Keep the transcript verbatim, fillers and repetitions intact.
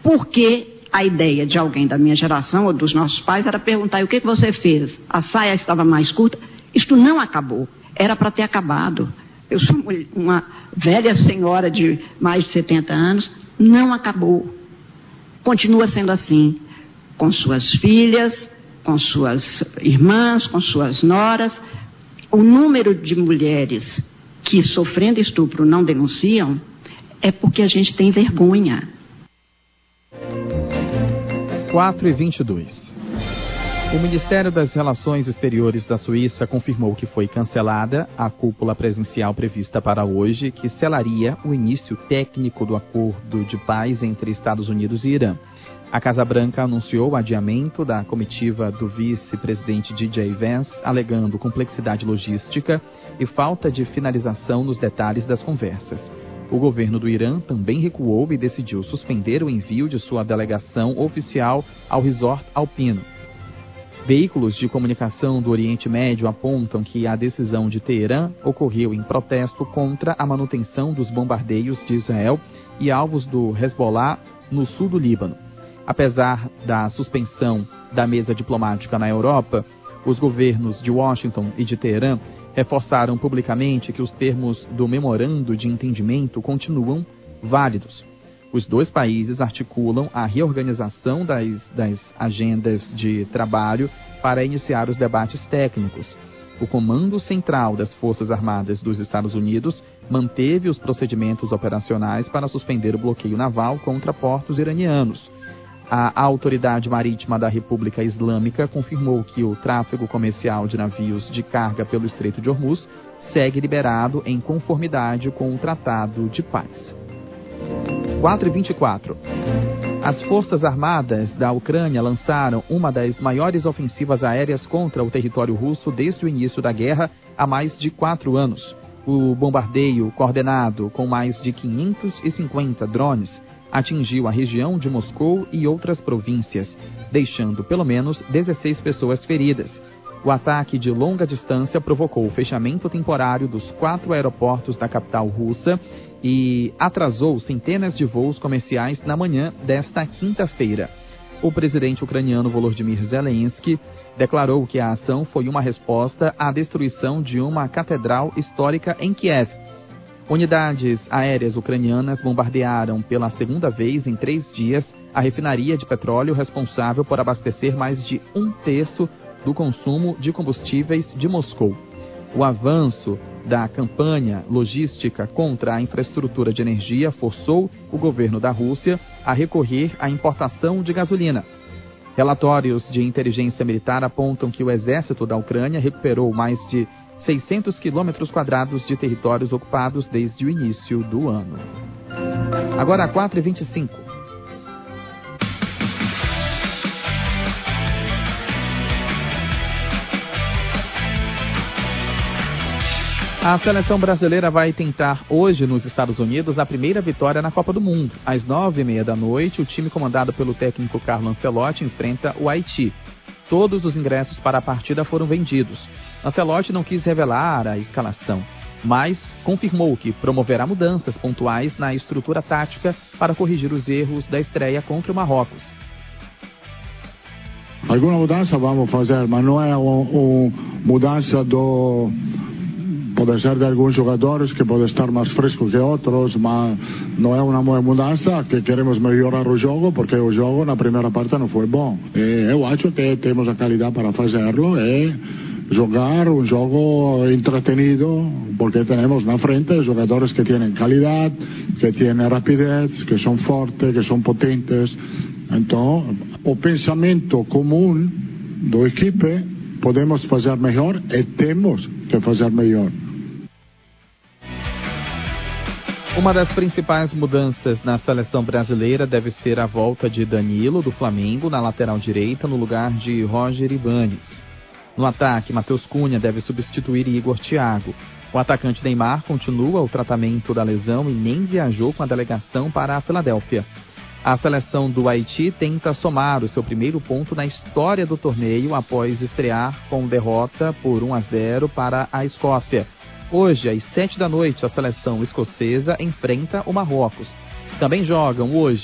porque a ideia de alguém da minha geração ou dos nossos pais era perguntar: o que, que você fez? A saia estava mais curta? Isto não acabou. Era para ter acabado. Eu sou uma velha senhora de mais de setenta anos. Não acabou. Continua sendo assim. Com suas filhas, com suas irmãs, com suas noras. O número de mulheres que, sofrendo estupro, não denunciam é porque a gente tem vergonha. quatro e vinte e dois. O Ministério das Relações Exteriores da Suíça confirmou que foi cancelada a cúpula presencial prevista para hoje, que selaria o início técnico do acordo de paz entre Estados Unidos e Irã. A Casa Branca anunciou o adiamento da comitiva do vice-presidente D J Vance, alegando complexidade logística e falta de finalização nos detalhes das conversas. O governo do Irã também recuou e decidiu suspender o envio de sua delegação oficial ao resort alpino. Veículos de comunicação do Oriente Médio apontam que a decisão de Teherã ocorreu em protesto contra a manutenção dos bombardeios de Israel e alvos do Hezbollah no sul do Líbano. Apesar da suspensão da mesa diplomática na Europa, os governos de Washington e de Teherã reforçaram publicamente que os termos do memorando de entendimento continuam válidos. Os dois países articulam a reorganização das, das agendas de trabalho para iniciar os debates técnicos. O Comando Central das Forças Armadas dos Estados Unidos manteve os procedimentos operacionais para suspender o bloqueio naval contra portos iranianos. A Autoridade Marítima da República Islâmica confirmou que o tráfego comercial de navios de carga pelo Estreito de Hormuz segue liberado em conformidade com o Tratado de Paz. quatro e vinte e quatro. As Forças Armadas da Ucrânia lançaram uma das maiores ofensivas aéreas contra o território russo desde o início da guerra há mais de quatro anos. O bombardeio, coordenado com mais de quinhentos e cinquenta drones, atingiu a região de Moscou e outras províncias, deixando pelo menos dezesseis pessoas feridas. O ataque de longa distância provocou o fechamento temporário dos quatro aeroportos da capital russa e atrasou centenas de voos comerciais na manhã desta quinta-feira. O presidente ucraniano Volodymyr Zelensky declarou que a ação foi uma resposta à destruição de uma catedral histórica em Kiev. Unidades aéreas ucranianas bombardearam pela segunda vez em três dias a refinaria de petróleo responsável por abastecer mais de um terço do consumo de combustíveis de Moscou. O avanço da campanha logística contra a infraestrutura de energia forçou o governo da Rússia a recorrer à importação de gasolina. Relatórios de inteligência militar apontam que o exército da Ucrânia recuperou mais de seiscentos quilômetros quadrados de territórios ocupados desde o início do ano. Agora, quatro e vinte e cinco. A seleção brasileira vai tentar hoje nos Estados Unidos a primeira vitória na Copa do Mundo. Às nove e meia da noite, o time comandado pelo técnico Carlo Ancelotti enfrenta o Haiti. Todos os ingressos para a partida foram vendidos. Ancelotti não quis revelar a escalação, mas confirmou que promoverá mudanças pontuais na estrutura tática para corrigir os erros da estreia contra o Marrocos. Alguma mudança vamos fazer, mas não é uma mudança do... Pode ser de alguns jogadores que podem estar mais frescos que outros, mas não é uma mudança que queremos melhorar o jogo, porque o jogo na primeira parte não foi bom. E eu acho que temos a qualidade para fazê-lo e jogar um jogo entretenido, porque temos na frente jogadores que têm qualidade, que têm rapidez, que são fortes, que são potentes. Então, o pensamento comum da equipe, podemos fazer melhor e temos que fazer melhor. Uma das principais mudanças na seleção brasileira deve ser a volta de Danilo, do Flamengo, na lateral direita, no lugar de Roger Ibanes. No ataque, Matheus Cunha deve substituir Igor Thiago. O atacante Neymar continua o tratamento da lesão e nem viajou com a delegação para a Filadélfia. A seleção do Haiti tenta somar o seu primeiro ponto na história do torneio após estrear com derrota por um a zero para a Escócia. Hoje, às sete da noite, a seleção escocesa enfrenta o Marrocos. Também jogam hoje